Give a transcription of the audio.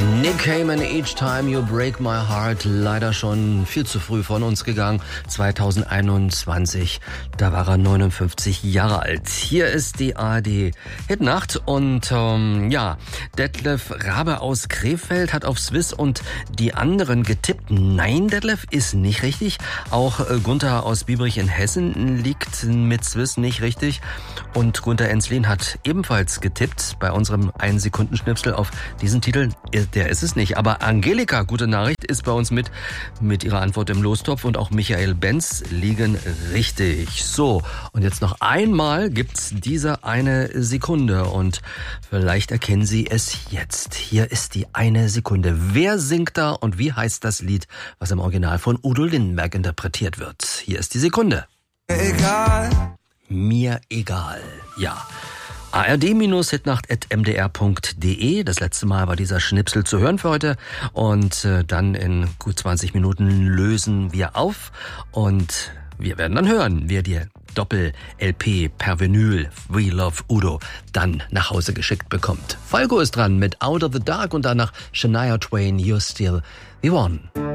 Nick Cayman, Each Time You Break My Heart, leider schon viel zu früh von uns gegangen. 2021, da war er 59 Jahre alt. Hier ist die ARD Hitnacht und Detlef Rabe aus Krefeld hat auf Swiss und die anderen getippt. Nein, Detlef ist nicht richtig. Auch Gunther aus Biebrich in Hessen liegt mit Swiss nicht richtig. Und Gunther Enslin hat ebenfalls getippt bei unserem 1-Sekunden-Schnipsel auf diesen Titel. Der ist es nicht. Aber Angelika, gute Nachricht, ist bei uns mit ihrer Antwort im Lostopf und auch Michael Benz liegen richtig. So, und jetzt noch einmal gibt's diese 1 Sekunde und vielleicht erkennen Sie es jetzt. Hier ist die 1 Sekunde. Wer singt da und wie heißt das Lied, was im Original von Udo Lindenberg interpretiert wird? Hier ist die Sekunde. Egal. Mir egal. Ja. ard-hitnacht@mdr.de. Das letzte Mal war dieser Schnipsel zu hören für heute. Und dann in gut 20 Minuten lösen wir auf. Und wir werden dann hören, wer die Doppel-LP per Vinyl We Love Udo dann nach Hause geschickt bekommt. Falco ist dran mit Out of the Dark und danach Shania Twain, You're Still the One.